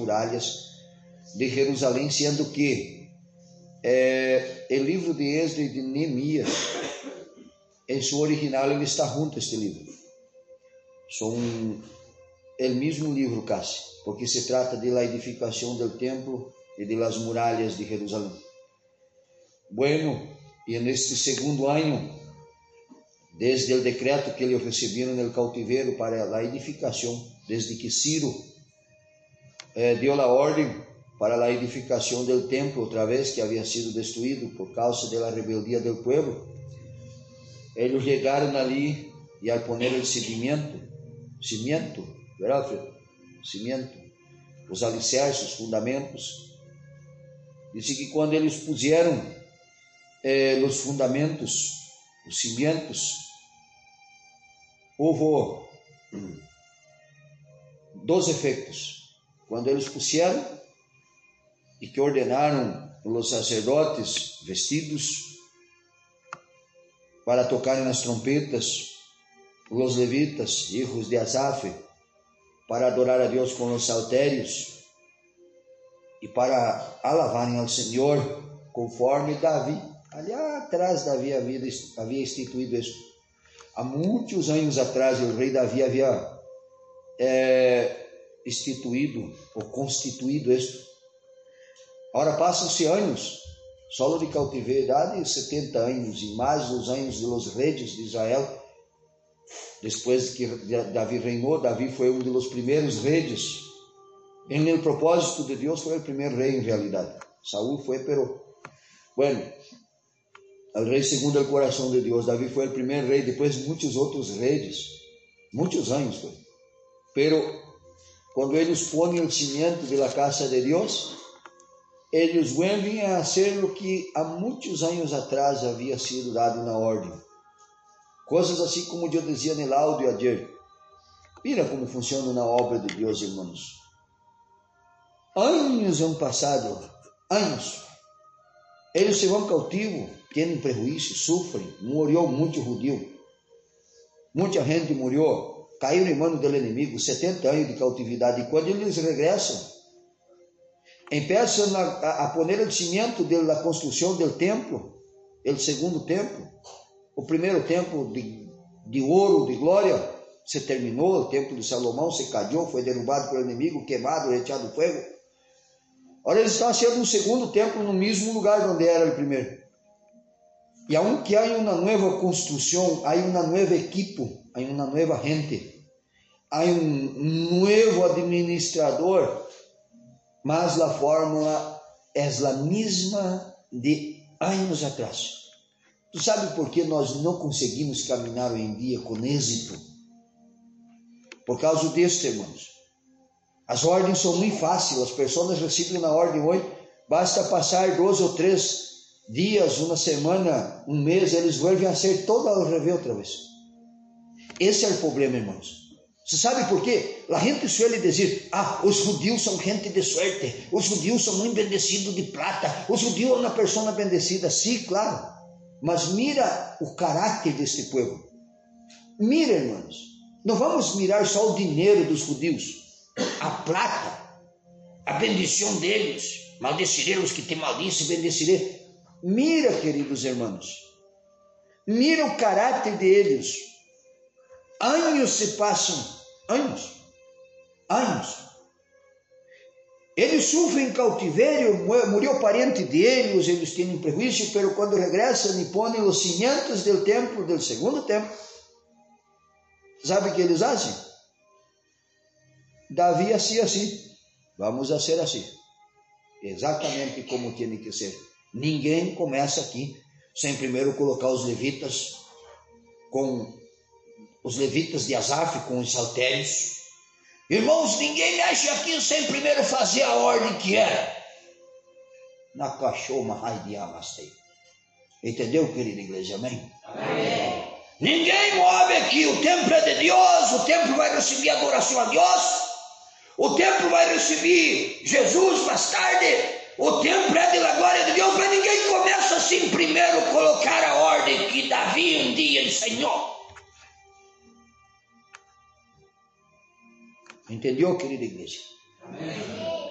muralhas de Jerusalém, sendo que o livro de Esdras e de Neemias, em seu original, ele está junto a este livro. São o mesmo livro casi, porque se trata de la edificação do templo e de las muralhas de Jerusalém. Bueno, e neste segundo ano, desde o decreto que eles receberam no cautiveiro para a edificação, desde que Ciro deu a ordem para a edificação do templo, outra vez que havia sido destruído por causa da rebeldia do povo, eles chegaram ali e ao poner o cimento, ¿verdad, Alfredo? Cimento, os alicerces, os fundamentos, disse que quando eles puseram os fundamentos, os cimientos, houve 2 efeitos. Quando eles puseram e que ordenaram os sacerdotes vestidos para tocarem nas trompetas, os levitas, hijos de Asaf, para adorar a Deus com os saltérios e para alavarem ao Senhor, conforme Davi, ali atrás Davi havia instituído isso. Há muitos anos atrás o rei Davi havia instituído ou constituído isto. Agora passam-se anos, solo de cautividade, 70 anos, e mais os anos dos reis de Israel. Depois que Davi reinou, Davi foi um dos primeiros reis. Em el propósito de Deus, foi o primeiro rei em realidade. Saúl foi, pero bueno, o rei segundo o coração de Deus. Davi foi o primeiro rei, depois muitos outros reis, muitos anos foi. Pero quando eles põem o cimento da casa de Deus, eles vuelven a hacer o que há muitos anos atrás havia sido dado na ordem. Coisas assim como eu dizia no áudio ayer. Mira como funciona na obra de Deus, irmãos. Anos han passado, anos. Eles se vão cativo, têm prejuízo, sofrem. Morreu muito judeu. Muita gente morreu, caiu em mão do inimigo, 70 anos de cautividade. E quando eles regressam, começam a poner o cimento da construção do templo, o segundo templo. O primeiro templo de ouro, de glória, se terminou. O templo de Salomão se caiu, foi derrubado pelo inimigo, queimado, reteado no fogo. Agora eles estão fazendo um segundo templo no mesmo lugar onde era o primeiro. E aunque há uma nova construção, há uma nova equipo, há uma nova gente, há um novo administrador, mas a fórmula é a mesma de anos atrás. Tu sabe por que nós não conseguimos caminhar hoje em dia com êxito? Por causa disso, irmãos. As ordens são muito fáceis, as pessoas recebem na ordem hoje, basta passar 2 ou 3 dias, uma semana, um mês, eles voltam a ser todo ao revés outra vez. Esse é o problema, irmãos. Você sabe por quê? A gente suele dizer, os judeus são gente de suerte, os judeus são muito bendecidos de plata, os judeus são uma pessoa bendecida. Sim, claro. Mas mira o caráter deste povo. Mira, irmãos, não vamos mirar só o dinheiro dos judeus, a plata, a bendição deles. Maldecirei os que te maldicem, bendecirei. Mira, queridos irmãos, mira o caráter deles. Anos se passam, anos. Eles sofrem cautiverio, morreu parente deles, eles têm prejuízo, pero quando regressam e põem os cimientos do templo, do segundo templo, sabe o que eles fazem? Davi assim, vamos a ser assim, exatamente como tem que ser. Ninguém começa aqui sem primeiro colocar os levitas, com os levitas de Asaf, com os saltérios. Irmãos, ninguém mexe aqui sem primeiro fazer a ordem que é. Na cachorra, ai de amastei. Entendeu, querida igreja? Amém? Amém. Ninguém move aqui. O templo é de Deus. O templo vai receber adoração a Deus. O templo vai receber Jesus mais tarde. O templo é da glória de Deus. Mas ninguém começa assim primeiro colocar a ordem que Davi um dia ensinou. Entendeu, querida igreja? Amém.